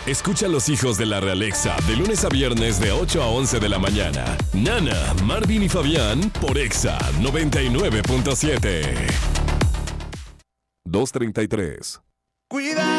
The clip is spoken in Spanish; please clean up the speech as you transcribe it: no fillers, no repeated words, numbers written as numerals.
Escucha a los hijos de la Realexa de lunes a viernes de 8 a 11 de la mañana. Nana, Marvin y Fabián por Exa 99.7. 2:33. Cuida.